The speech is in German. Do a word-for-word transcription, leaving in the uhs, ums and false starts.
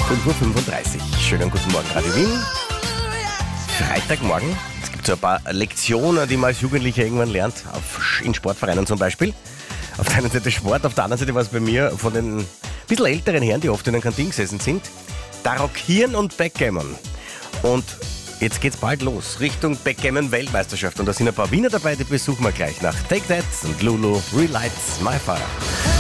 fünf Uhr fünfunddreißig. Schönen guten Morgen, Radio Wien. Freitagmorgen. Es gibt so ein paar Lektionen, die man als Jugendlicher irgendwann lernt, auf, in Sportvereinen zum Beispiel. Auf der einen Seite Sport, auf der anderen Seite war es bei mir von den bisschen älteren Herren, die oft in einer Kantine gesessen sind, Tarockieren und Backgammon. Und jetzt geht's bald los, Richtung Backgammon-Weltmeisterschaft. Und da sind ein paar Wiener dabei, die besuchen wir gleich nach Take That und Lulu, Relights My Fire.